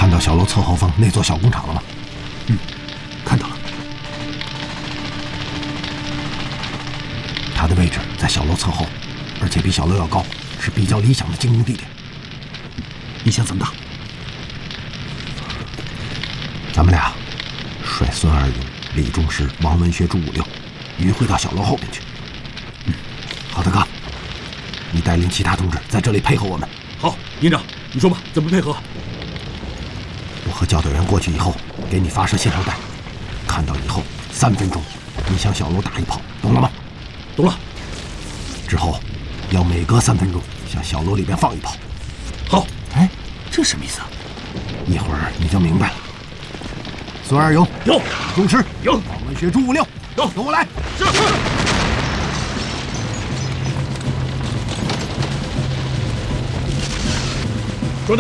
看到小楼侧后方那座小工厂了吗？ 看到了。 它的位置在小楼侧后，而且比小楼要高，是比较理想的进攻地点。 你想怎么打？ 咱们俩率孙二勇、李仲石、王文学、朱五六迂回到小楼后面去。好的哥，你带领其他同志在这里配合我们。 好，营长，你说吧，怎么配合？ 我和教导员过去以后，给你发射信号弹，看到以后3分钟，你向小楼打一炮，懂了吗？ 懂了。 之后要每隔3分钟向小楼里边放一炮。 好。哎，这什么意思啊？ 一会儿你就明白了。孙二勇有， 仲石有， 王文学、朱五六有， 跟我来。 是。